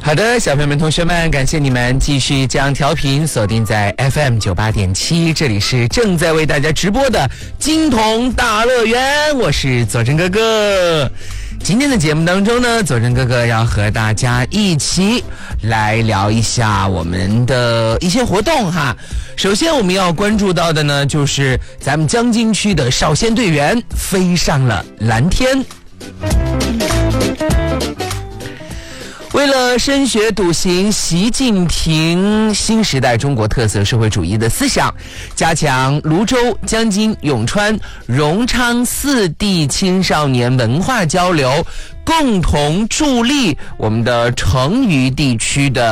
好的，小朋友们、同学们，感谢你们继续将调频锁定在 FM 98.7，这里是正在为大家直播的金童大乐园，我是佐真哥哥。今天的节目当中呢，佐真哥哥要和大家一起来聊一下我们的一些活动哈。首先我们要关注到的呢，就是咱们江津区的少先队员飞上了蓝天。为了深学笃行习近平新时代中国特色社会主义的思想，加强泸州、江津、永川、荣昌4地青少年文化交流，共同助力我们的成渝地区的